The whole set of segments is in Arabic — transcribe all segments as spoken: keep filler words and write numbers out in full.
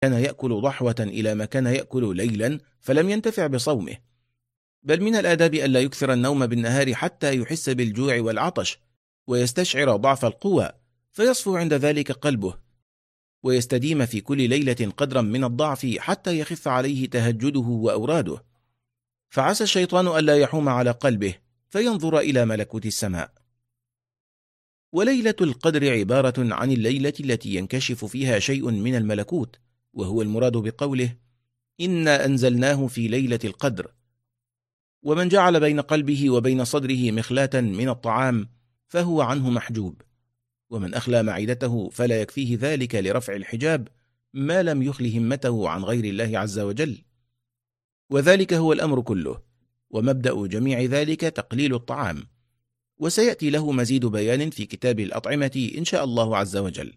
كان يأكل ضحوة إلى ما كان يأكل ليلا فلم ينتفع بصومه. بل من الآداب ألا يكثر النوم بالنهار حتى يحس بالجوع والعطش ويستشعر ضعف القوى، فيصفو عند ذلك قلبه، ويستديم في كل ليلة قدرا من الضعف حتى يخف عليه تهجده وأوراده، فعسى الشيطان ألا يحوم على قلبه فينظر إلى ملكوت السماء. وليلة القدر عبارة عن الليلة التي ينكشف فيها شيء من الملكوت، وهو المراد بقوله إنا أنزلناه في ليلة القدر. ومن جعل بين قلبه وبين صدره مخلاة من الطعام فهو عنه محجوب، ومن أخلى معدته فلا يكفيه ذلك لرفع الحجاب ما لم يخل همته عن غير الله عز وجل. وذلك هو الأمر كله، ومبدأ جميع ذلك تقليل الطعام، وسيأتي له مزيد بيان في كتاب الأطعمة إن شاء الله عز وجل.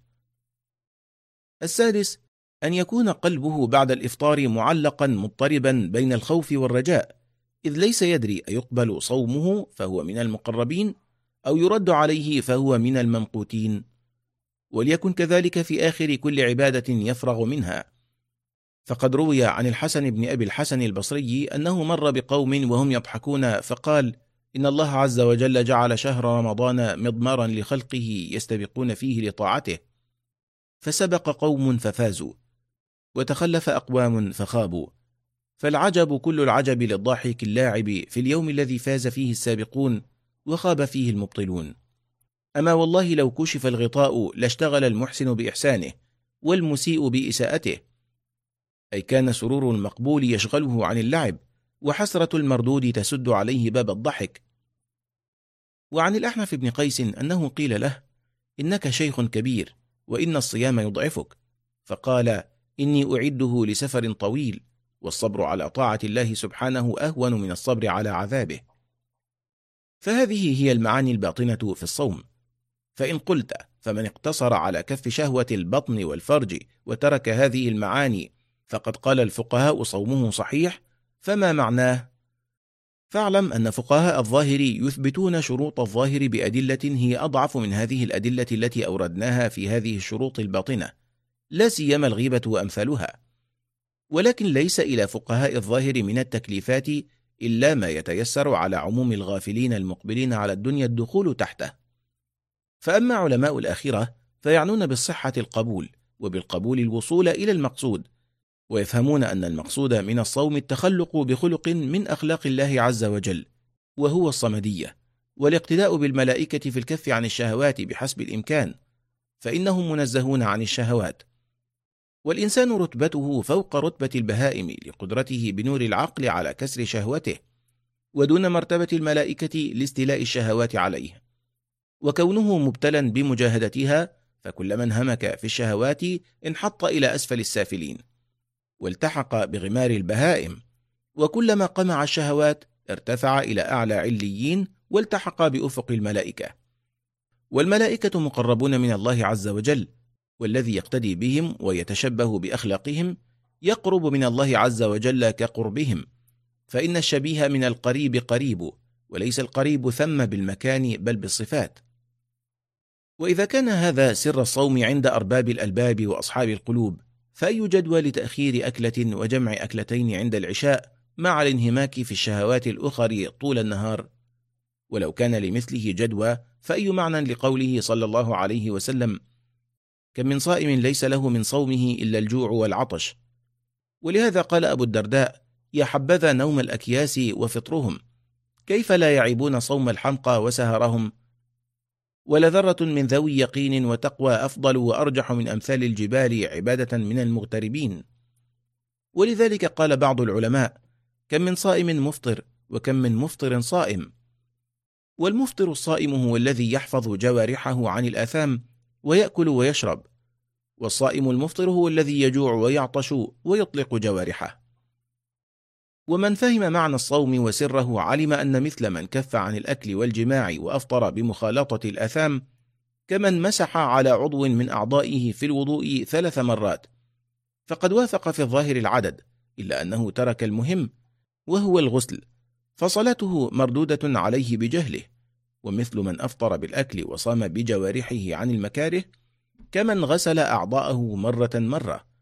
السادس، أن يكون قلبه بعد الإفطار معلقا مضطربا بين الخوف والرجاء، إذ ليس يدري أيقبل صومه فهو من المقربين أو يرد عليه فهو من الممقوتين. وليكن كذلك في آخر كل عبادة يفرغ منها، فقد روي عن الحسن بن أبي الحسن البصري أنه مر بقوم وهم يضحكون فقال إن الله عز وجل جعل شهر رمضان مضمارا لخلقه يستبقون فيه لطاعته، فسبق قوم ففازوا وتخلف أقوام فخابوا، فالعجب كل العجب للضاحك اللاعب في اليوم الذي فاز فيه السابقون وخاب فيه المبطلون. أما والله لو كشف الغطاء لاشتغل المحسن بإحسانه والمسيء بإساءته، أي كان سرور المقبول يشغله عن اللعب، وحسرة المردود تسد عليه باب الضحك. وعن الأحنف بن قيس أنه قيل له إنك شيخ كبير وإن الصيام يضعفك، فقال إني أعده لسفر طويل، والصبر على طاعة الله سبحانه أهون من الصبر على عذابه. فهذه هي المعاني الباطنة في الصوم. فإن قلت فمن اقتصر على كف شهوة البطن والفرج وترك هذه المعاني فقد قال الفقهاء صومه صحيح، فما معناه؟ فاعلم أن فقهاء الظاهر يثبتون شروط الظاهر بأدلة هي أضعف من هذه الأدلة التي أوردناها في هذه الشروط الباطنة، لا سيما الغيبة وأمثالها. ولكن ليس إلى فقهاء الظاهر من التكليفات إلا ما يتيسر على عموم الغافلين المقبلين على الدنيا الدخول تحته. فأما علماء الآخرة فيعنون بالصحة القبول، وبالقبول الوصول إلى المقصود، ويفهمون أن المقصود من الصوم التخلق بخلق من أخلاق الله عز وجل، وهو الصمدية، والاقتداء بالملائكة في الكف عن الشهوات بحسب الإمكان، فإنهم منزهون عن الشهوات. والإنسان رتبته فوق رتبة البهائم لقدرته بنور العقل على كسر شهوته، ودون مرتبة الملائكة لاستيلاء الشهوات عليه. وكونه مبتلا بمجاهدتها، فكلما انهمك في الشهوات انحط إلى أسفل السافلين والتحق بغمار البهائم، وكلما قمع الشهوات ارتفع إلى أعلى عليين والتحق بأفق الملائكة. والملائكة مقربون من الله عز وجل، والذي يقتدي بهم ويتشبه بأخلاقهم يقرب من الله عز وجل كقربهم، فإن الشبيه من القريب قريب، وليس القريب ثم بالمكان بل بالصفات. وإذا كان هذا سر الصوم عند أرباب الألباب وأصحاب القلوب، فأي جدوى لتأخير أكلة وجمع أكلتين عند العشاء مع الانهماك في الشهوات الأخر طول النهار؟ ولو كان لمثله جدوى فأي معنى لقوله صلى الله عليه وسلم كم من صائم ليس له من صومه إلا الجوع والعطش؟ ولهذا قال أبو الدرداء يا حبذا نوم الأكياس وفطرهم، كيف لا يعيبون صوم الحمقى وسهرهم؟ ولذرة من ذوي يقين وتقوى أفضل وأرجح من أمثال الجبال عبادة من المغتربين. ولذلك قال بعض العلماء كم من صائم مفطر وكم من مفطر صائم. والمفطر الصائم هو الذي يحفظ جوارحه عن الآثام ويأكل ويشرب، والصائم المفطر هو الذي يجوع ويعطش ويطلق جوارحه. ومن فهم معنى الصوم وسره علم أن مثل من كف عن الأكل والجماع وأفطر بمخالطة الآثام كمن مسح على عضو من أعضائه في الوضوء ثلاث مرات، فقد وافق في الظاهر العدد، إلا أنه ترك المهم وهو الغسل، فصلاته مردودة عليه بجهله. ومثل من أفطر بالأكل وصام بجوارحه عن المكاره كمن غسل أعضاءه مرة مرة،